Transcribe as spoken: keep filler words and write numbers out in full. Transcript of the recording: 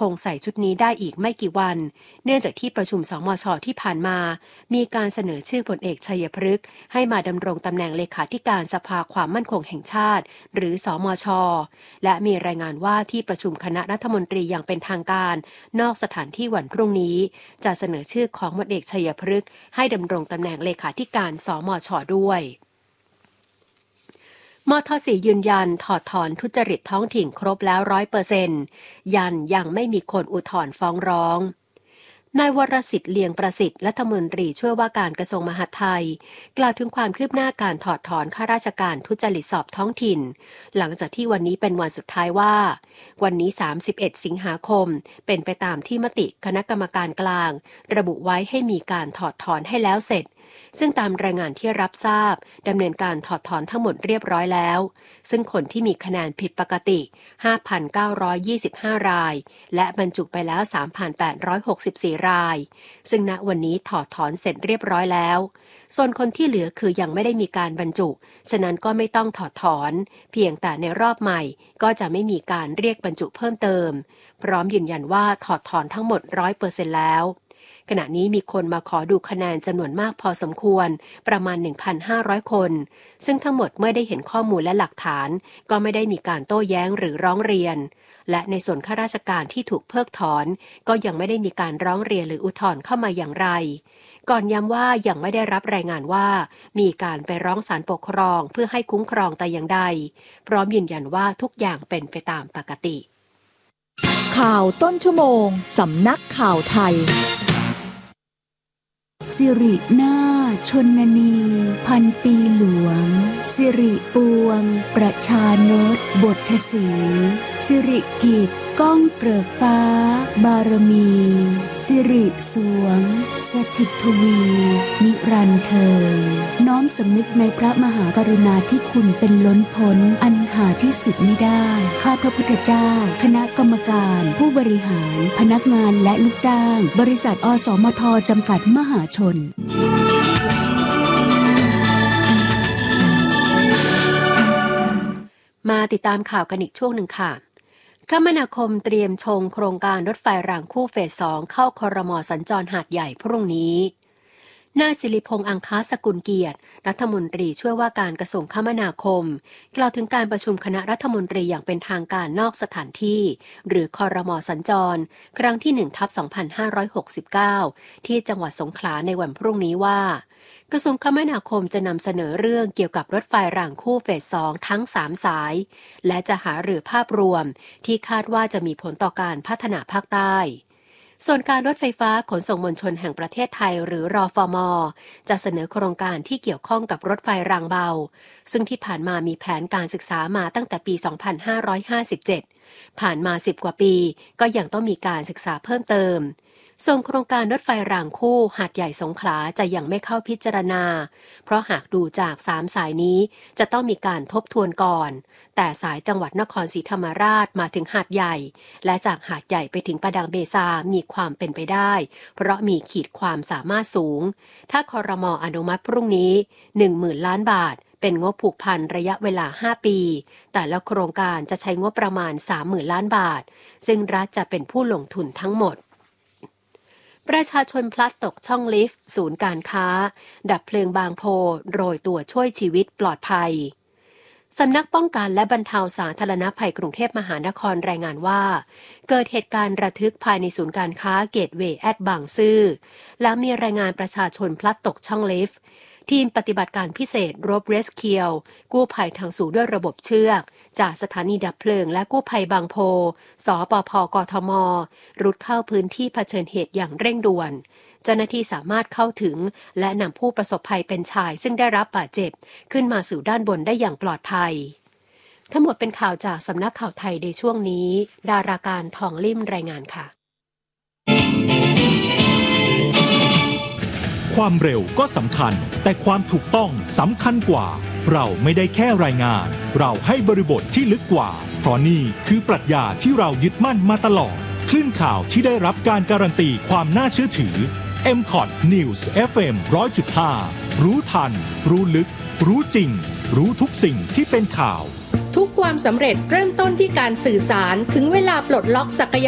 คงใส่ชุดนี้ได้อีกไม่กี่วันเนื่องจากที่ประชุมสมช.ที่ผ่านมามีการเสนอชื่อพลเอกชัยพฤกษ์ให้มาดำรงตำแหน่งเลขาธิการสภาความมั่นคงแห่งชาติหรือสมช.และมีรายงานว่าที่ประชุมคณะรัฐมนตรีอย่างเป็นทางการนอกสถานที่วันพรุ่งนี้จะเสนอชื่อของพลเอกชัยพฤกษ์ให้ดำรงตำแหน่งเลขาธิการสมช.ด้วยมท.สี่ยืนยันถอดถอนทุจริตท้องถิ่นครบแล้ว ร้อยเปอร์เซ็นต์ ยันยังไม่มีคนอุทธรณ์ฟ้องร้องนายวรสิทธิ์เลียงประสิทธิ์รัฐมนตรีช่วยว่าการกระทรวงมหาดไทยกล่าวถึงความคืบหน้าการถอดถอนข้าราชการทุจริตสอบท้องถิ่นหลังจากที่วันนี้เป็นวันสุดท้ายว่าวันนี้สามสิบเอ็ดสิงหาคมเป็นไปตามที่มติคณะกรรมการกลางระบุไว้ให้มีการถอดถอนให้แล้วเสร็จซึ่งตามรายงานที่รับทราบดำเนินการถอดถอนทั้งหมดเรียบร้อยแล้วซึ่งคนที่มีคะแนนผิดปกติ ห้าพันเก้าร้อยยี่สิบห้า รายและบรรจุไปแล้ว สามพันแปดร้อยหกสิบสี่ รายซึ่งณวันนี้ถอดถอนเสร็จเรียบร้อยแล้วส่วนคนที่เหลือคือยังไม่ได้มีการบรรจุฉะนั้นก็ไม่ต้องถอดถอนเพียงแต่ในรอบใหม่ก็จะไม่มีการเรียกบรรจุเพิ่มเติมพร้อมยืนยันว่าถอดถอนทั้งหมด ร้อยเปอร์เซ็นต์ แล้วขณะนี้มีคนมาขอดูคะแนนจำนวนมากพอสมควรประมาณ หนึ่งพันห้าร้อย คนซึ่งทั้งหมดเมื่อได้เห็นข้อมูลและหลักฐานก็ไม่ได้มีการโต้แย้งหรือร้องเรียนและในส่วนข้าราชการที่ถูกเพิกถอนก็ยังไม่ได้มีการร้องเรียนหรืออุทธรณ์เข้ามาอย่างไรก่อนย้ำว่ายังไม่ได้รับรายงานว่ามีการไปร้องศาลปกครองเพื่อให้คุ้มครองแต่อย่างใดพร้อมยืนยันว่าทุกอย่างเป็นไปตามปกติข่าวต้นชั่วโมงสำนักข่าวไทยสิรินาถชนนีพันปีหลวงสิริปวงประชานตบทสีสิริกิติ์ก้องเกริกฟ้าบารมีสิริสวงสถิตทวีนิรันดร์เทินน้อมสำนึกในพระมหากรุณาธิคุณเป็นล้นพ้นอันหาที่สุดมิได้ข้าพระพุทธเจ้าคณะกรรมการผู้บริหารพนักงานและลูกจ้างบริษัทอสมทจำกัดมหาชนมาติดตามข่าวกันอีกช่วงหนึ่งค่ะคมนาคมเตรียมชงโครงการรถไฟรางคู่เฟสสองเข้าครม.สัญจรหาดใหญ่พรุ่งนี้นายศิริพงษ์อังคาสกุลเกียรติรัฐมนตรีช่วยว่าการกระทรวงคมนาคมกล่าวถึงการประชุมคณะรัฐมนตรีอย่างเป็นทางการนอกสถานที่หรือครม.สัญจรครั้งที่ หนึ่งทับสองพันห้าร้อยหกสิบเก้า ที่จังหวัดสงขลาในวันพรุ่งนี้ว่ากระทรวงคมนาคมจะนำเสนอเรื่องเกี่ยวกับรถไฟรางคู่เฟสสองทั้งสามสายและจะหารือภาพรวมที่คาดว่าจะมีผลต่อการพัฒนาภาคใต้ส่วนการรถไฟฟ้าขนส่งมวลชนแห่งประเทศไทยหรือรฟม.จะเสนอโครงการที่เกี่ยวข้องกับรถไฟรางเบาซึ่งที่ผ่านมามีแผนการศึกษามาตั้งแต่ปี สองพันห้าร้อยห้าสิบเจ็ด ผ่านมาสิบกว่าปีก็ยังต้องมีการศึกษาเพิ่มเติมส่วนโครงการรถไฟรางคู่หาดใหญ่สงขลาจะยังไม่เข้าพิจารณาเพราะหากดูจากสามสายนี้จะต้องมีการทบทวนก่อนแต่สายจังหวัดนครศรีธรรมราชมาถึงหาดใหญ่และจากหาดใหญ่ไปถึงประดังเบซามีความเป็นไปได้เพราะมีขีดความสามารถสูงถ้าครม.อนุมัติพรุ่งนี้ หนึ่งหมื่น ล้านบาทเป็นงบผูกพันระยะเวลาห้าปีแต่ละโครงการจะใช้งบประมาณ สามหมื่น ล้านบาทซึ่งรัฐจะเป็นผู้ลงทุนทั้งหมดประชาชนพลัดตกช่องลิฟต์ศูนย์การค้าดับเพลิงบางโพโรยตัวช่วยชีวิตปลอดภัยสำนักป้องกันและบรรเทาสาธารณภัยกรุงเทพมหานครรายงานว่าเกิดเหตุการณ์ระทึกภายในศูนย์การค้าเกตเวย์แอดบางซื่อและมีรายงานประชาชนพลัดตกช่องลิฟต์ทีมปฏิบัติการพิเศษรบเรสคิวกู้ภัยทางสูงด้วยระบบเชือกจากสถานีดับเพลิงและกู้ภัยบางโพสปภ.กทม.รุดเข้าพื้นที่เผชิญเหตุอย่างเร่งด่วนเจ้าหน้าที่สามารถเข้าถึงและนำผู้ประสบภัยเป็นชายซึ่งได้รับบาดเจ็บขึ้นมาสู่ด้านบนได้อย่างปลอดภัยทั้งหมดเป็นข่าวจากสำนักข่าวไทยในช่วงนี้ดาราการทองลิ่มรายงานค่ะความเร็วก็สำคัญแต่ความถูกต้องสำคัญกว่าเราไม่ได้แค่รายงานเราให้บริบทที่ลึกกว่าเพราะนี่คือปรัชญาที่เรายึดมั่นมาตลอดคลื่นข่าวที่ได้รับการการันตีความน่าเชื่อถือ เอ็ม คอท News เอฟ เอ็ม หนึ่งร้อยจุดห้า รู้ทันรู้ลึกรู้จริงรู้ทุกสิ่งที่เป็นข่าวทุกความสำเร็จเริ่มต้นที่การสื่อสารถึงเวลาปลดล็อกศักย